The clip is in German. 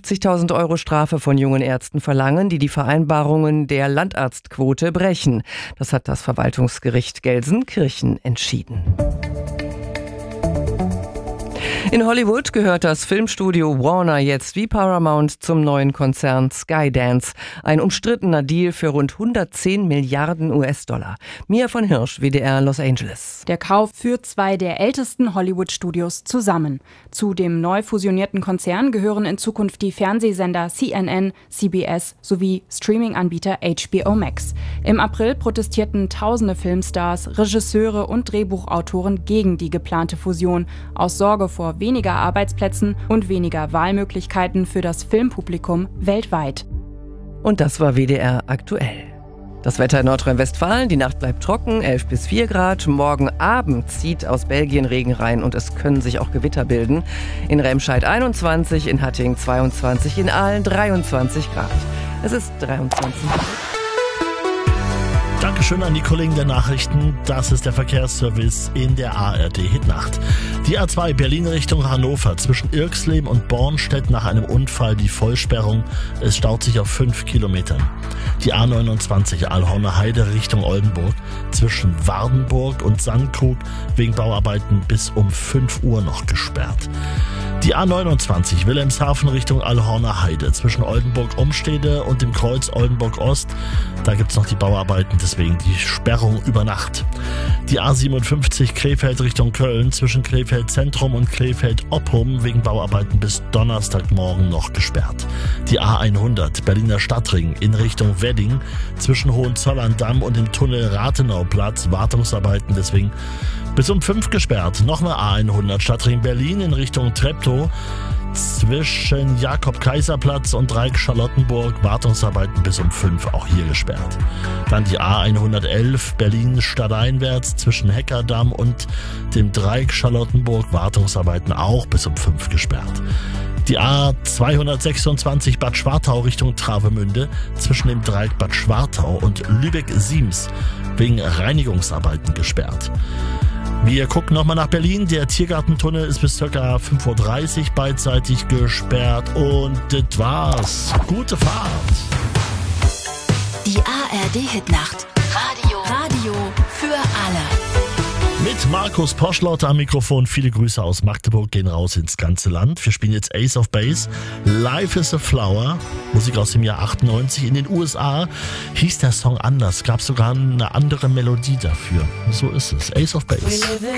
50.000 € Strafe von jungen Ärzten verlangen, die Vereinbarungen der Landarztquote brechen. Das hat das Verwaltungsgericht Gelsenkirchen entschieden. In Hollywood gehört das Filmstudio Warner jetzt wie Paramount zum neuen Konzern Skydance. Ein umstrittener Deal für rund 110 Milliarden US-Dollar. Mia von Hirsch, WDR Los Angeles. Der Kauf führt zwei der ältesten Hollywood-Studios zusammen. Zu dem neu fusionierten Konzern gehören in Zukunft die Fernsehsender CNN, CBS sowie Streaming-Anbieter HBO Max. Im April protestierten tausende Filmstars, Regisseure und Drehbuchautoren gegen die geplante Fusion aus Sorge vor weniger Arbeitsplätzen und weniger Wahlmöglichkeiten für das Filmpublikum weltweit. Und das war WDR aktuell. Das Wetter in Nordrhein-Westfalen, die Nacht bleibt trocken, 11 bis 4 Grad. Morgen Abend zieht aus Belgien Regen rein und es können sich auch Gewitter bilden. In Remscheid 21, in Hattingen 22, in Aalen 23 Grad. Es ist 23 Grad. Dankeschön an die Kollegen der Nachrichten. Das ist der Verkehrsservice in der ARD-Hitnacht. Die A2 Berlin Richtung Hannover zwischen Irxleben und Bornstedt nach einem Unfall die Vollsperrung. Es staut sich auf 5 Kilometern. Die A29 Allhorner Heide Richtung Oldenburg zwischen Wardenburg und Sandkrug wegen Bauarbeiten bis um 5 Uhr noch gesperrt. Die A29 Wilhelmshaven Richtung Allhorner Heide zwischen Oldenburg-Umstede und dem Kreuz Oldenburg-Ost. Da gibt's noch die Bauarbeiten, deswegen die Sperrung über Nacht. Die A57 Krefeld Richtung Köln zwischen Krefeld Zentrum und Krefeld Oppum wegen Bauarbeiten bis Donnerstagmorgen noch gesperrt. Die A100 Berliner Stadtring in Richtung Wedding zwischen Hohenzollern-Damm und dem Tunnel Rathenauplatz Wartungsarbeiten, deswegen bis um 5 gesperrt. Nochmal A100 Stadtring Berlin in Richtung Treptow zwischen Jakob-Kaiser-Platz und Dreieck Charlottenburg. Wartungsarbeiten bis um 5 auch hier gesperrt. Dann die A111 Berlin stadteinwärts zwischen Heckerdamm und dem Dreieck Charlottenburg. Wartungsarbeiten auch bis um 5 gesperrt. Die A226 Bad Schwartau Richtung Travemünde zwischen dem Dreieck Bad Schwartau und Lübeck-Siems wegen Reinigungsarbeiten gesperrt. Wir gucken nochmal nach Berlin. Der Tiergartentunnel ist bis ca. 5.30 Uhr beidseitig gesperrt. Und das war's. Gute Fahrt. Die ARD-Hitnacht. Radio für alle. Mit Markus Poschlott am Mikrofon. Viele Grüße aus Magdeburg gehen raus ins ganze Land. Wir spielen jetzt Ace of Base. Life is a Flower. Musik aus dem Jahr 98. In den USA hieß der Song anders. Gab sogar eine andere Melodie dafür. So ist es. Ace of Base.